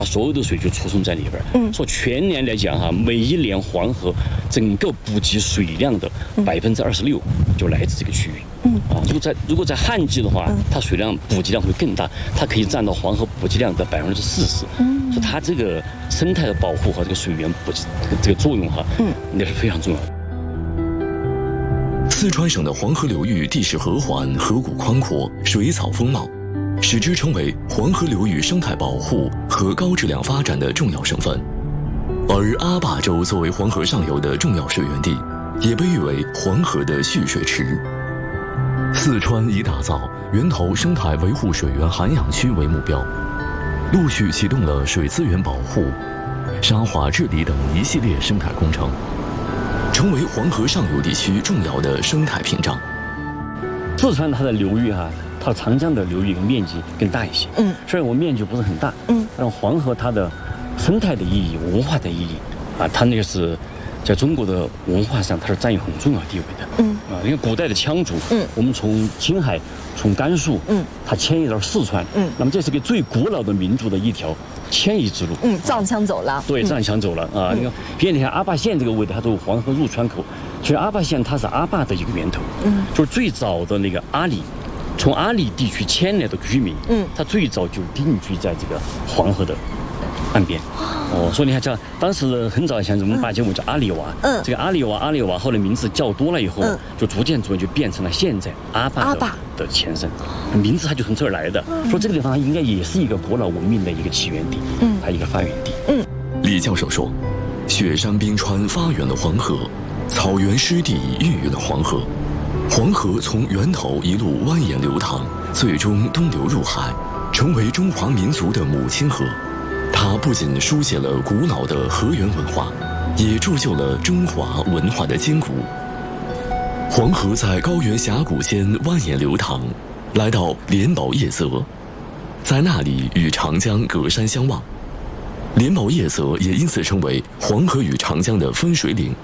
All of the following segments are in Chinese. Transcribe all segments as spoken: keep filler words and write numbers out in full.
所有的水就储存在里边。嗯，说全年来讲哈，每一年黄河整个补给水量的百分之二十六就来自这个区域。嗯啊，如果在如果在旱季的话，嗯、它水量补给量会更大，它可以占到黄河补给量的百分之四十。嗯，所以它这个生态的保护和这个水源补给这个作用哈，嗯，那是非常重要的。 四川省的黄河流域地势和缓，河谷宽阔，水草丰茂，使之成为黄河流域生态保护和高质量发展的重要省份。而阿坝州作为黄河上游的重要水源地，也被誉为黄河的蓄水池。四川以打造源头生态维护水源涵养区为目标，陆续启动了水资源保护、沙化治理等一系列生态工程，成为黄河上游地区重要的生态屏障。 四川它的流域哈、啊，它长江的流域面积更大一些。嗯，虽然我面积不是很大，嗯，但黄河它的生态的意义、文化的意义啊，它那个是在中国的文化上它是占有很重要地位的。嗯，啊，因为古代的羌族，嗯，我们从青海、从甘肃，嗯，它迁移到四川，嗯，那么这是个最古老的民族的一条迁移之路。 嗯，藏羌走了。 对，藏羌走了啊。你看，比如你看阿坝县这个位置，它作为黄河入川口，其实阿坝县它是阿坝的一个源头。嗯，就是最早的那个阿里，从阿里地区迁来的居民，嗯，他最早就定居在这个黄河的岸边。哦，所以你看，这当时很早以前我们把节目叫阿里娃，嗯，这个阿里娃，阿里娃后来名字叫多了以后，嗯，就逐渐逐渐就变成了现在阿坝的的前身，名字它就从这儿来的。说这个地方应该也是一个古老文明的一个起源地，嗯，它一个发源地。 嗯，李教授说，雪山冰川发源了黄河，草原湿地孕育了黄河，黄河从源头一路蜿蜒流淌，最终东流入海，成为中华民族的母亲河。它不仅书写了古老的河源文化，也铸就了中华文化的筋骨。黄河在高原峡谷间蜿蜒流淌，来到莲宝叶泽，在那里与长江隔山相望。莲宝叶泽也因此成为黄河与长江的分水岭。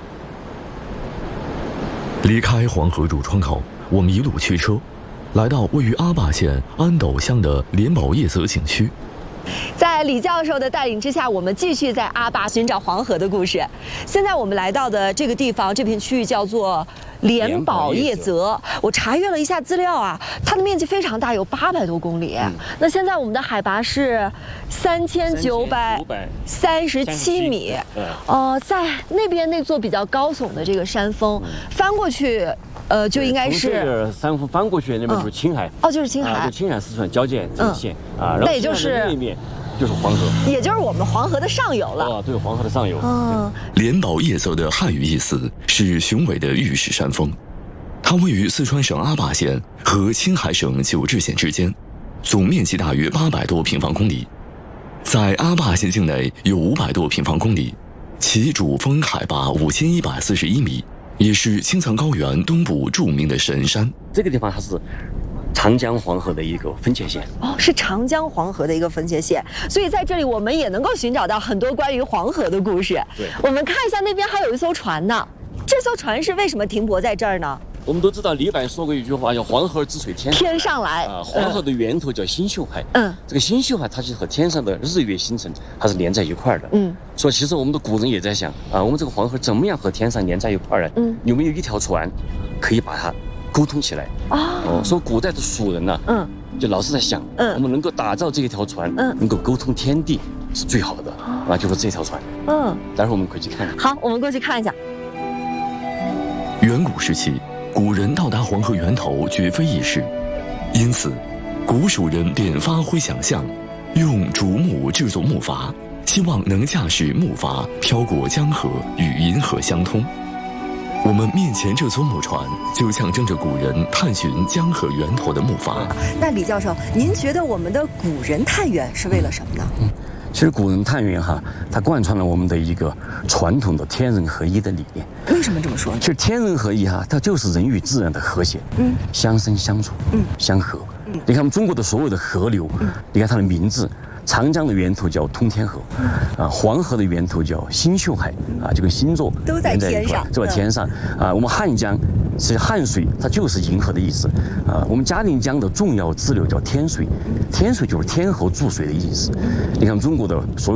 离开黄河入川口，我们一路驱车，来到位于阿坝县安斗乡的莲宝叶泽景区。 在李教授的带领之下，我们继续在阿坝寻找黄河的故事。现在我们来到的这个地方，这片区域叫做莲宝叶泽。我查阅了一下资料啊，它的面积非常大，有八百多公里。嗯、那现在我们的海拔是三千九百三十七米。呃，在那边那座比较高耸的这个山峰，嗯、翻过去，呃，就应该是这个山峰翻过去，那边就是青海。 嗯、哦，就是青海， 啊、就青海四川交界这个县、嗯、啊。 那也就是那面就是黄河， 也就是我们黄河的上游了。 哦，对，黄河的上游。 嗯， 莲宝叶泽的汉语意思是雄伟的玉石山峰，它位于四川省阿坝县和青海省九治县之间，总面积大约八百多平方公里。在阿坝县境内有五百多平方公里，其主峰海拔五千一百四十一米，也是青藏高原东部著名的神山。 这个地方它是长江黄河的一个分界线哦，是长江黄河的一个分界线，所以在这里我们也能够寻找到很多关于黄河的故事。 对， 我们看一下那边还有一艘船呢，这艘船是为什么停泊在这儿呢？ 我们都知道李白说过一句话，叫黄河之水天天上来啊。黄河的源头叫星宿海，嗯，这个星宿海它是和天上的日月星辰它是连在一块儿的，嗯，所以其实我们的古人也在想啊，我们这个黄河怎么样和天上连在一块儿呢？嗯，有没有一条船可以把它沟通起来啊？哦，说古代的蜀人呢，嗯，就老是在想，嗯，我们能够打造这一条船，嗯，能够沟通天地是最好的，啊，就是这条船，嗯，待会儿我们可以去看看。 好，我们过去看一下。 远古时期，古人到达黄河源头绝非易事，因此，古蜀人便发挥想象，用竹木制作木筏，希望能驾驶木筏漂过江河，与银河相通。我们面前这艘木船就象征着古人探寻江河源头的木筏。 那李教授，您觉得我们的古人探源是为了什么呢？ 嗯，其实古人探源哈，它贯穿了我们的一个传统的天人合一的理念。 为什么这么说呢？ 其实天人合一哈，它就是人与自然的和谐，嗯，相生相处，嗯，相合。嗯，你看我们中国的所有的河流，嗯，你看它的名字。长江的源头叫通天河，啊，黄河的源头叫星宿海，啊，就跟星座都在天上， 就在天上，啊，我们汉江其实汉水它就是银河的意思，啊，我们嘉陵江的重要支流叫天水，天水就是天后注水的意思。你看中国的所有